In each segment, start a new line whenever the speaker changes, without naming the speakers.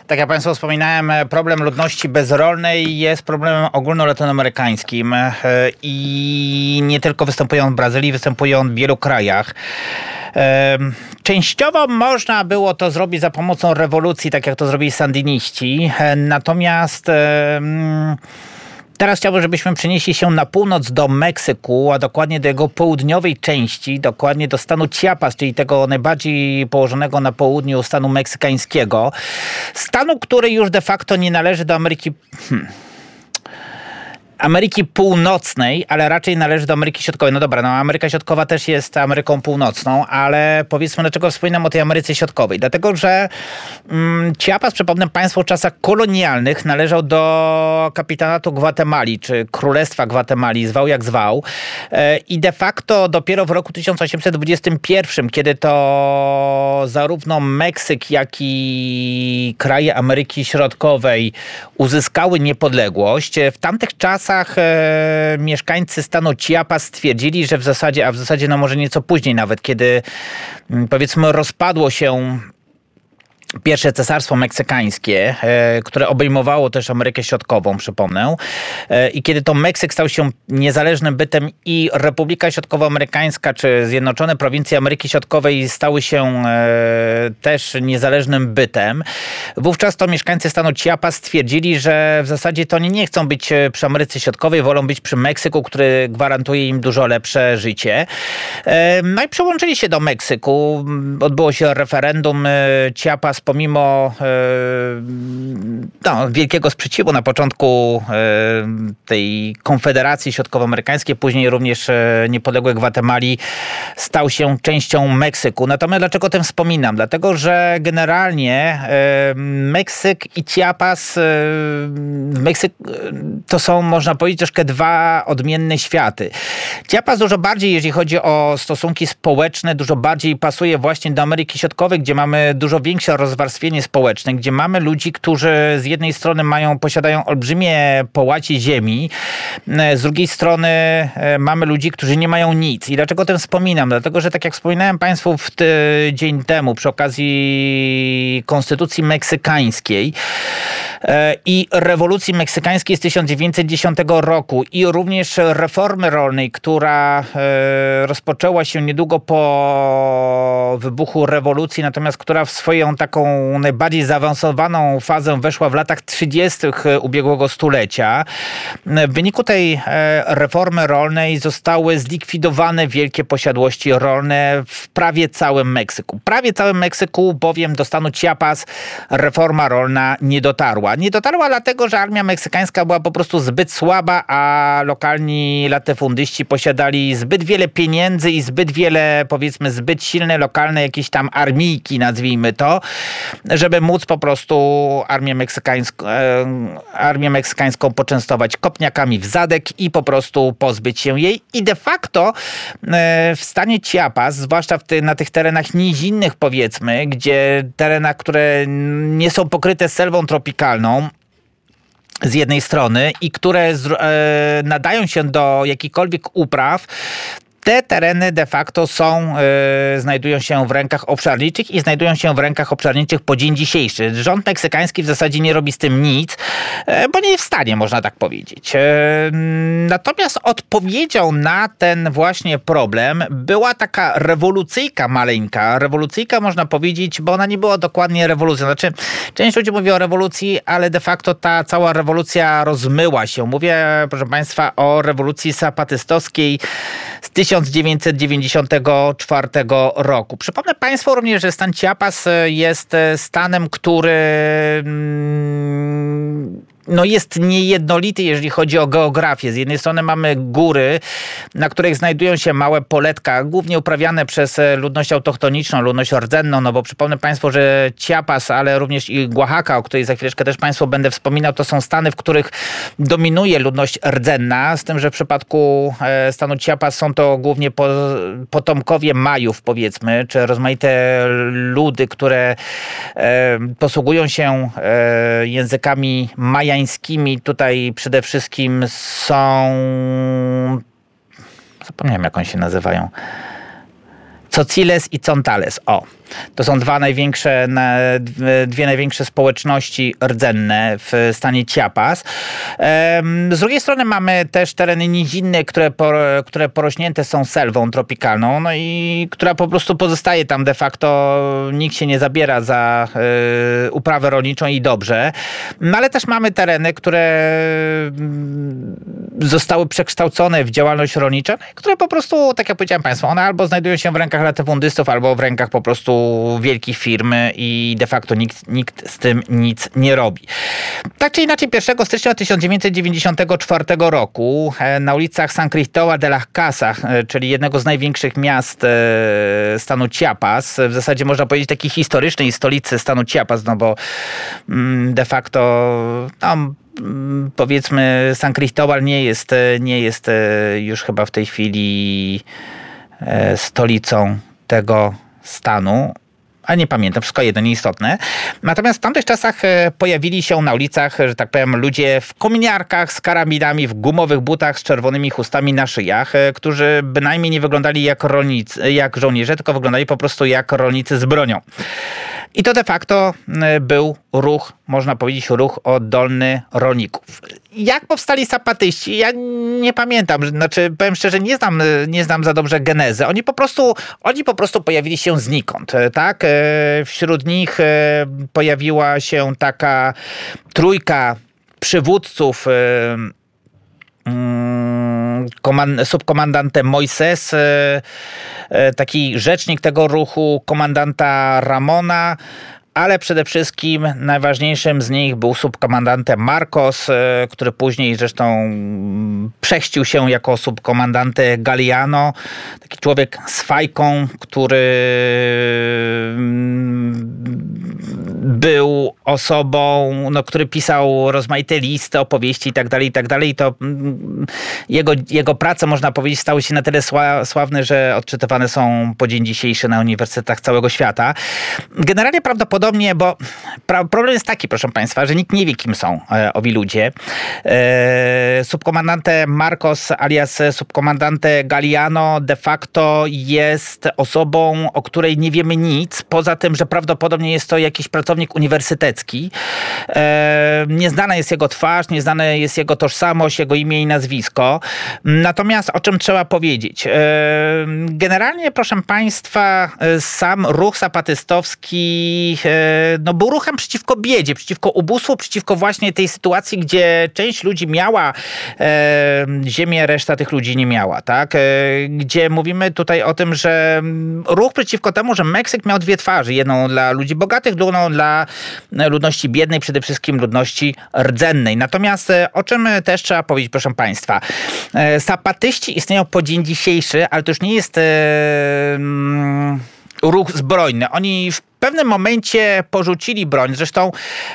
Tak jak Państwu wspominałem, problem ludności bezrolnej jest problemem ogólnolatynoamerykańskim i nie tylko występuje on w Brazylii, występuje on w wielu krajach. Częściowo można było to zrobić za pomocą rewolucji, tak jak to zrobili sandyniści, natomiast teraz chciałbym, żebyśmy przenieśli się na północ do Meksyku, a dokładnie do jego południowej części, dokładnie do stanu Chiapas, czyli tego najbardziej położonego na południu stanu meksykańskiego. Stanu, który już de facto nie należy do Ameryki Północnej, ale raczej należy do Ameryki Środkowej. No dobra, Ameryka Środkowa też jest Ameryką Północną, ale powiedzmy, dlaczego wspominam o tej Ameryce Środkowej? Dlatego, że Chiapas, przypomnę Państwu, w czasach kolonialnych należał do kapitanatu Gwatemali, czy Królestwa Gwatemali, zwał jak zwał. I de facto dopiero w roku 1821, kiedy to zarówno Meksyk, jak i kraje Ameryki Środkowej uzyskały niepodległość, w tamtych czasach mieszkańcy stanu Chiapas stwierdzili, że w zasadzie no może nieco później nawet, kiedy powiedzmy rozpadło się pierwsze cesarstwo meksykańskie, które obejmowało też Amerykę Środkową, przypomnę. I kiedy to Meksyk stał się niezależnym bytem i Republika Środkowoamerykańska, czy Zjednoczone Prowincje Ameryki Środkowej stały się też niezależnym bytem, wówczas to mieszkańcy stanu Chiapas stwierdzili, że w zasadzie to oni nie chcą być przy Ameryce Środkowej, wolą być przy Meksyku, który gwarantuje im dużo lepsze życie. No i przyłączyli się do Meksyku. Odbyło się referendum. Chiapas pomimo wielkiego sprzeciwu na początku tej Konfederacji Środkowoamerykańskiej, później również niepodległej Gwatemali, stał się częścią Meksyku. Natomiast dlaczego o tym wspominam? Dlatego, że generalnie Meksyk i Chiapas to są, można powiedzieć, troszkę dwa odmienne światy. Chiapas dużo bardziej, jeżeli chodzi o stosunki społeczne, dużo bardziej pasuje właśnie do Ameryki Środkowej, gdzie mamy dużo większe rozwarstwienie społeczne, gdzie mamy ludzi, którzy z jednej strony posiadają olbrzymie połacie ziemi, z drugiej strony mamy ludzi, którzy nie mają nic. I dlaczego o tym wspominam? Dlatego, że tak jak wspominałem Państwu dzień temu przy okazji Konstytucji Meksykańskiej i rewolucji meksykańskiej z 1910 roku i również reformy rolnej, która rozpoczęła się niedługo po wybuchu rewolucji, natomiast która w swoją taką najbardziej zaawansowaną fazę weszła w latach 30. ubiegłego stulecia. W wyniku tej reformy rolnej zostały zlikwidowane wielkie posiadłości rolne w prawie całym Meksyku. Prawie całym Meksyku, bowiem do stanu Chiapas reforma rolna nie dotarła. Nie dotarła dlatego, że armia meksykańska była po prostu zbyt słaba, a lokalni latyfundyści posiadali zbyt wiele pieniędzy i zbyt wiele, powiedzmy, zbyt silne lokalne jakieś tam armijki, nazwijmy to, żeby móc po prostu armię meksykańską poczęstować kopniakami w zadek i po prostu pozbyć się jej. I de facto w stanie Chiapas, zwłaszcza na tych terenach nizinnych, powiedzmy, terenach, które nie są pokryte selwą tropikalną, z jednej strony i które nadają się do jakichkolwiek upraw, te tereny de facto znajdują się w rękach obszarniczych i znajdują się w rękach obszarniczych po dzień dzisiejszy. Rząd meksykański w zasadzie nie robi z tym nic, bo nie jest w stanie, można tak powiedzieć. Natomiast odpowiedzią na ten właśnie problem była taka rewolucyjka maleńka. Rewolucyjka, można powiedzieć, bo ona nie była dokładnie rewolucją. Znaczy, część ludzi mówi o rewolucji, ale de facto ta cała rewolucja rozmyła się. Mówię, proszę Państwa, o rewolucji zapatystowskiej z 1994 roku. Przypomnę Państwu również, że stan Chiapas jest stanem, który jest niejednolity, jeżeli chodzi o geografię. Z jednej strony mamy góry, na których znajdują się małe poletka, głównie uprawiane przez ludność autochtoniczną, ludność rdzenną, bo przypomnę Państwu, że Chiapas, ale również i Oaxaca, o której za chwileczkę też Państwu będę wspominał, to są stany, w których dominuje ludność rdzenna, z tym, że w przypadku stanu Chiapas są to głównie potomkowie Majów, powiedzmy, czy rozmaite ludy, które posługują się językami majańskimi. Tutaj przede wszystkim są... Zapomniałem, jak oni się nazywają. Tsotziles i Tzontales. To są dwie największe społeczności rdzenne w stanie Chiapas. Z drugiej strony mamy też tereny nizinne, które porośnięte są selwą tropikalną, no i która po prostu pozostaje tam de facto, nikt się nie zabiera za uprawę rolniczą i dobrze. No ale też mamy tereny, które zostały przekształcone w działalność rolniczą, które po prostu, tak jak powiedziałem Państwu, one albo znajdują się w rękach latyfundystów, albo w rękach po prostu wielkich firm i de facto nikt z tym nic nie robi. Tak czy inaczej, 1 stycznia 1994 roku na ulicach San Cristóbal de las Casas, czyli jednego z największych miast stanu Chiapas, w zasadzie można powiedzieć takiej historycznej stolicy stanu Chiapas, no bo de facto powiedzmy San Cristóbal nie jest już chyba w tej chwili stolicą tego stanu. A nie pamiętam, wszystko jedno, nieistotne. Natomiast w tamtych czasach pojawili się na ulicach, że tak powiem, ludzie w kominiarkach z karabinami, w gumowych butach z czerwonymi chustami na szyjach, którzy bynajmniej nie wyglądali jak żołnierze, tylko wyglądali po prostu jak rolnicy z bronią. I to de facto był ruch, można powiedzieć, ruch oddolny rolników. Jak powstali zapatyści? Ja nie pamiętam. Znaczy, powiem szczerze, nie znam za dobrze genezy. Oni po prostu pojawili się znikąd, tak? Wśród nich pojawiła się taka trójka przywódców, subkomandante Moises, taki rzecznik tego ruchu, komandanta Ramona, ale przede wszystkim najważniejszym z nich był subkomandante Marcos, który później zresztą przechrzcił się jako subkomandante Galiano. Taki człowiek z fajką, który był osobą, który pisał rozmaite listy, opowieści i tak dalej. I to jego prace, można powiedzieć, stały się na tyle sławne, że odczytywane są po dzień dzisiejszy na uniwersytetach całego świata. Generalnie prawdopodobnie, bo problem jest taki, proszę Państwa, że nikt nie wie, kim są owi ludzie. Subkomandante Marcos alias subkomandante Galiano de facto jest osobą, o której nie wiemy nic, poza tym, że prawdopodobnie jest to jakiś pracownik uniwersytecki. Nieznana jest jego twarz, nieznana jest jego tożsamość, jego imię i nazwisko. Natomiast o czym trzeba powiedzieć? Generalnie, proszę Państwa, sam ruch zapatystowski był ruchem przeciwko biedzie, przeciwko ubóstwu, przeciwko właśnie tej sytuacji, gdzie część ludzi miała ziemię, reszta tych ludzi nie miała, tak? Gdzie mówimy tutaj o tym, że ruch przeciwko temu, że Meksyk miał dwie twarze. Jedną dla ludzi bogatych, drugą dla ludności biednej, przede wszystkim ludności rdzennej. Natomiast o czym też trzeba powiedzieć, proszę Państwa. Zapatyści istnieją po dzień dzisiejszy, ale to już nie jest ruch zbrojny. Oni w pewnym momencie porzucili broń. Zresztą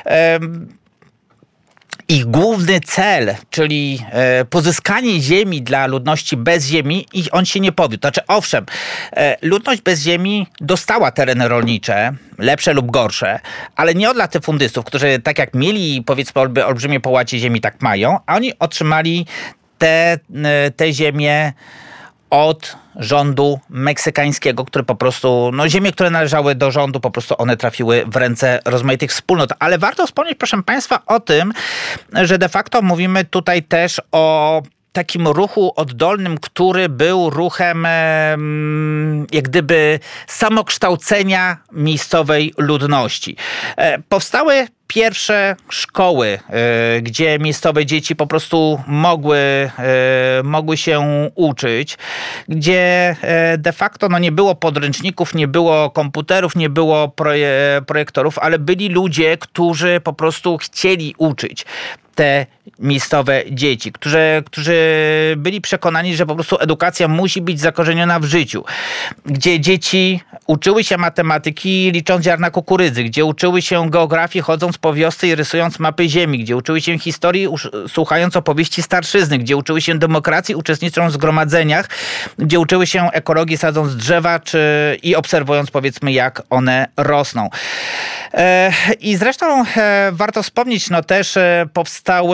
ich główny cel, czyli pozyskanie ziemi dla ludności bez ziemi, on się nie powiódł. Znaczy, owszem, ludność bez ziemi dostała tereny rolnicze, lepsze lub gorsze, ale nie od latyfundystów, którzy tak jak mieli, powiedzmy, olbrzymie połacie ziemi, tak mają, a oni otrzymali te ziemię od rządu meksykańskiego, który po prostu, ziemie, które należały do rządu, po prostu one trafiły w ręce rozmaitych wspólnot. Ale warto wspomnieć, proszę Państwa, o tym, że de facto mówimy tutaj też o takim ruchu oddolnym, który był ruchem jak gdyby samokształcenia miejscowej ludności. Powstały pierwsze szkoły, gdzie miejscowe dzieci po prostu mogły się uczyć, gdzie de facto nie było podręczników, nie było komputerów, nie było projektorów, ale byli ludzie, którzy po prostu chcieli uczyć te miejscowe dzieci, którzy byli przekonani, że po prostu edukacja musi być zakorzeniona w życiu, gdzie dzieci uczyły się matematyki licząc ziarna kukurydzy, gdzie uczyły się geografii chodząc po wiosce i rysując mapy ziemi, gdzie uczyły się historii słuchając opowieści starszyzny, gdzie uczyły się demokracji uczestnicząc w zgromadzeniach, gdzie uczyły się ekologii sadząc drzewa i obserwując, powiedzmy, jak one rosną. I zresztą warto wspomnieć, też powstało powstały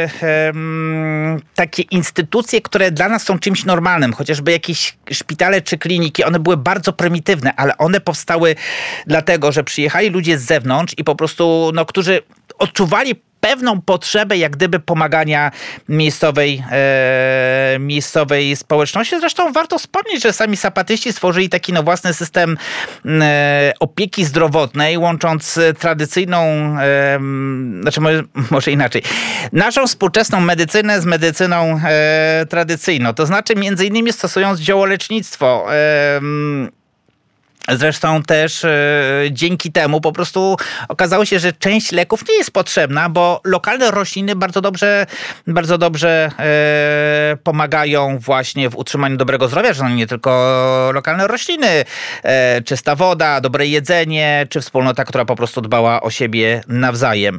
takie instytucje, które dla nas są czymś normalnym, chociażby jakieś szpitale czy kliniki, one były bardzo prymitywne, ale one powstały dlatego, że przyjechali ludzie z zewnątrz i po prostu, którzy odczuwali pewną potrzebę jak gdyby pomagania miejscowej społeczności. Zresztą warto wspomnieć, że sami sapatyści stworzyli taki własny system opieki zdrowotnej, łącząc tradycyjną, może inaczej, naszą współczesną medycynę z medycyną tradycyjną. To znaczy między innymi stosując ziołolecznictwo. Zresztą też dzięki temu po prostu okazało się, że część leków nie jest potrzebna, bo lokalne rośliny bardzo dobrze pomagają właśnie w utrzymaniu dobrego zdrowia, że nie tylko lokalne rośliny, czysta woda, dobre jedzenie, czy wspólnota, która po prostu dbała o siebie nawzajem.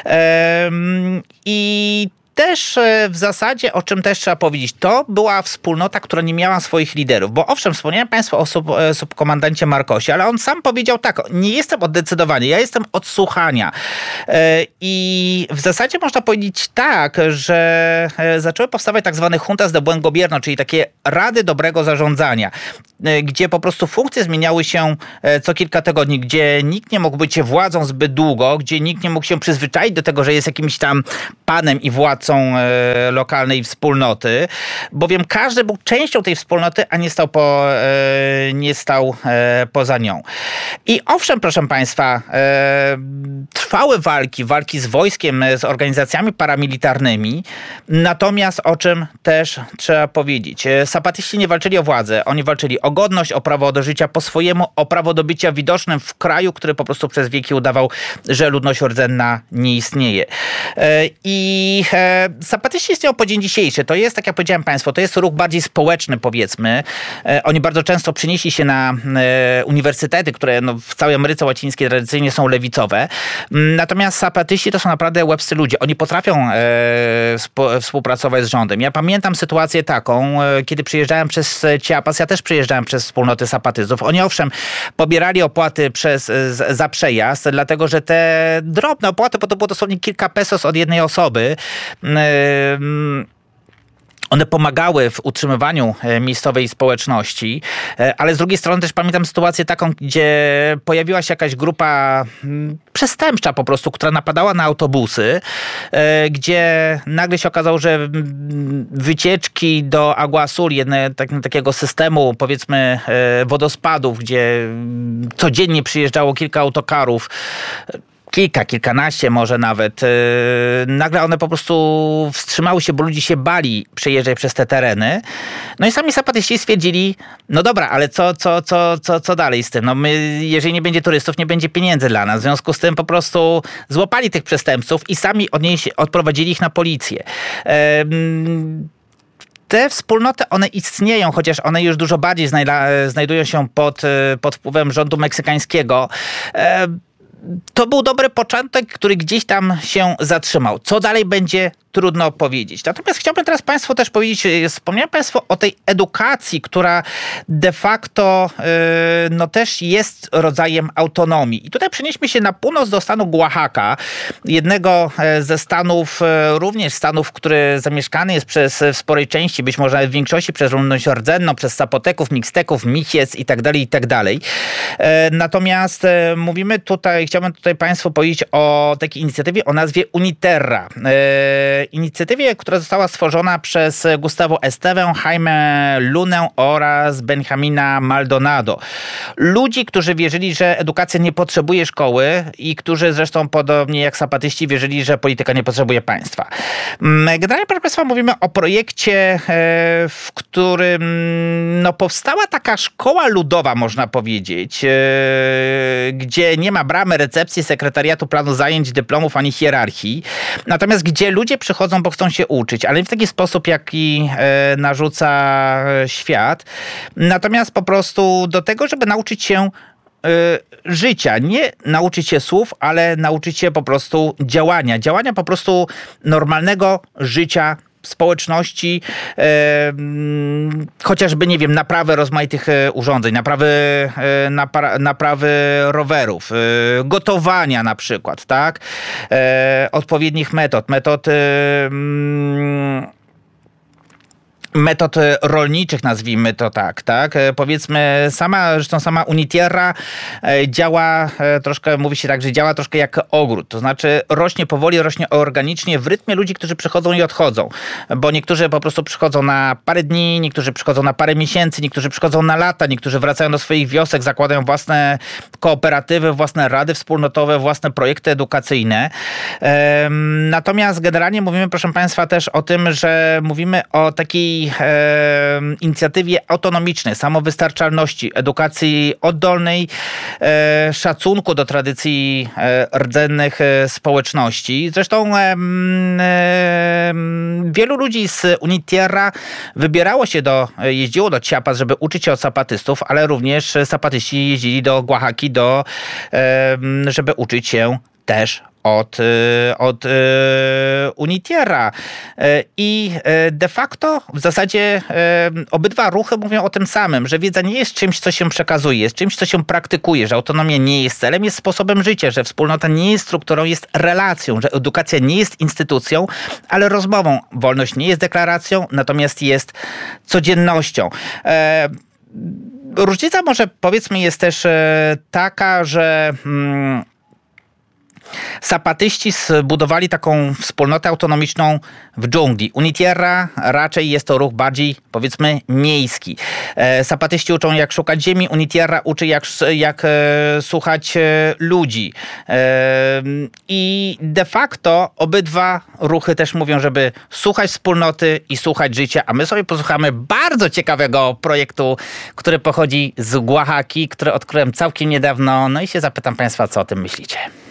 I też w zasadzie, o czym też trzeba powiedzieć, to była wspólnota, która nie miała swoich liderów. Bo owszem, wspomniałem Państwu o subkomandancie Marcosie, ale on sam powiedział tak, nie jestem od decydowania, ja jestem od słuchania. I w zasadzie można powiedzieć tak, że zaczęły powstawać tak zwane juntas de buen gobierno, czyli takie rady dobrego zarządzania, gdzie po prostu funkcje zmieniały się co kilka tygodni, gdzie nikt nie mógł być władzą zbyt długo, gdzie nikt nie mógł się przyzwyczaić do tego, że jest jakimś tam panem i władcą lokalnej wspólnoty, bowiem każdy był częścią tej wspólnoty, a nie stał poza nią. I owszem, proszę Państwa, trwały walki z wojskiem, z organizacjami paramilitarnymi, natomiast o czym też trzeba powiedzieć. Sapatyści nie walczyli o władzę, oni walczyli o godność, o prawo do życia po swojemu, o prawo do bycia widocznym w kraju, który po prostu przez wieki udawał, że ludność rdzenna nie istnieje. I sapatyści istnieją po dzień dzisiejszy. To jest, tak jak powiedziałem Państwu, to jest ruch bardziej społeczny, powiedzmy. Oni bardzo często przenieśli się na uniwersytety, które w całej Ameryce Łacińskiej tradycyjnie są lewicowe. Natomiast sapatyści to są naprawdę łebscy ludzie. Oni potrafią współpracować z rządem. Ja pamiętam sytuację taką, kiedy przyjeżdżałem przez Chiapas, ja też przyjeżdżałem przez wspólnoty sapatystów. Oni owszem pobierali opłaty za przejazd, dlatego że te drobne opłaty, bo to było dosłownie kilka pesos od jednej osoby, one pomagały w utrzymywaniu miejscowej społeczności, ale z drugiej strony też pamiętam sytuację taką, gdzie pojawiła się jakaś grupa przestępcza po prostu, która napadała na autobusy, gdzie nagle się okazało, że wycieczki do Agua Azul, takiego systemu powiedzmy wodospadów, gdzie codziennie przyjeżdżało kilka autokarów, kilkanaście może nawet. Nagle one po prostu wstrzymały się, bo ludzie się bali przejeżdżać przez te tereny. No i sami sapatyści stwierdzili, no dobra, ale co dalej z tym? Jeżeli nie będzie turystów, nie będzie pieniędzy dla nas. W związku z tym po prostu złapali tych przestępców i sami odprowadzili ich na policję. Te wspólnoty, one istnieją, chociaż one już dużo bardziej znajdują się pod wpływem rządu meksykańskiego. To był dobry początek, który gdzieś tam się zatrzymał. Co dalej będzie, trudno powiedzieć. Natomiast chciałbym teraz Państwu też powiedzieć, wspomniałem Państwu o tej edukacji, która de facto też jest rodzajem autonomii. I tutaj przenieśmy się na północ do stanu Oaxaca, jednego ze stanów, również stanów, który zamieszkany jest w sporej części, być może nawet w większości przez ludność rdzenną, przez Zapoteków, Mixteków, Michiec i tak dalej. Natomiast chciałbym tutaj Państwu powiedzieć o takiej inicjatywie o nazwie Uniterra. Inicjatywie, która została stworzona przez Gustavo Estevę, Jaime Lunę oraz Benjamina Maldonado. Ludzi, którzy wierzyli, że edukacja nie potrzebuje szkoły i którzy zresztą podobnie jak sapatyści wierzyli, że polityka nie potrzebuje państwa. Generalnie, proszę Państwa, mówimy o projekcie, w którym powstała taka szkoła ludowa, można powiedzieć, gdzie nie ma bramy, recepcji, sekretariatu, planu zajęć, dyplomów ani hierarchii. Natomiast gdzie ludzie przychodzą, bo chcą się uczyć, ale nie w taki sposób, jaki narzuca świat. Natomiast po prostu do tego, żeby nauczyć się życia. Nie nauczyć się słów, ale nauczyć się po prostu działania. Działania po prostu normalnego życia społeczności, chociażby, nie wiem, naprawy rozmaitych urządzeń, naprawy rowerów, gotowania na przykład, tak? Odpowiednich metod rolniczych, nazwijmy to tak. Powiedzmy, sama Unitierra działa troszkę, mówi się tak, że działa troszkę jak ogród. To znaczy rośnie powoli, rośnie organicznie w rytmie ludzi, którzy przychodzą i odchodzą. Bo niektórzy po prostu przychodzą na parę dni, niektórzy przychodzą na parę miesięcy, niektórzy przychodzą na lata, niektórzy wracają do swoich wiosek, zakładają własne kooperatywy, własne rady wspólnotowe, własne projekty edukacyjne. Natomiast generalnie mówimy, proszę Państwa, też o tym, że mówimy o takiej inicjatywie autonomicznej, samowystarczalności, edukacji oddolnej, szacunku do tradycji rdzennych społeczności. Zresztą wielu ludzi z Unitierra jeździło do Chiapas, żeby uczyć się od zapatystów, ale również zapatyści jeździli do Oaxaki, żeby uczyć się też od Unitierra. I de facto w zasadzie obydwa ruchy mówią o tym samym, że wiedza nie jest czymś, co się przekazuje, jest czymś, co się praktykuje, że autonomia nie jest celem, jest sposobem życia, że wspólnota nie jest strukturą, jest relacją, że edukacja nie jest instytucją, ale rozmową. Wolność nie jest deklaracją, natomiast jest codziennością. Różnica może, powiedzmy, jest też taka, że zapatyści zbudowali taką wspólnotę autonomiczną w dżungli. Unitierra raczej jest to ruch bardziej, powiedzmy, miejski. Zapatyści uczą, jak szukać ziemi, Unitierra uczy, jak słuchać ludzi. I de facto obydwa ruchy też mówią, żeby słuchać wspólnoty i słuchać życia, a my sobie posłuchamy bardzo ciekawego projektu, który pochodzi z Oaxaki, który odkryłem całkiem niedawno, no i się zapytam Państwa, co o tym myślicie.